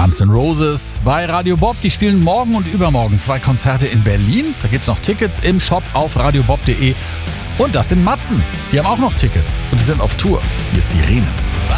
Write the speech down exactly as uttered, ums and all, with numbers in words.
Guns N' Roses bei Radio Bob. Die spielen morgen und übermorgen zwei Konzerte in Berlin. Da gibt's noch Tickets im Shop auf radiobob punkt de. Und das sind Matzen. Die haben auch noch Tickets und die sind auf Tour. Hier ist Sirene.